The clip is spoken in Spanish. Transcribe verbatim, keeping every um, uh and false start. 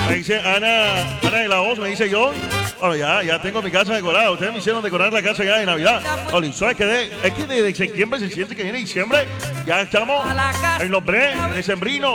Me dice Ana, Ana de la Voz, me dice yo. Bueno, ya, ya tengo mi casa decorada. Ustedes me hicieron decorar la casa ya de Navidad. Oli, ¿sabes qué? De- Es que desde septiembre se siente que viene diciembre. Ya estamos en los breves, decembrinos.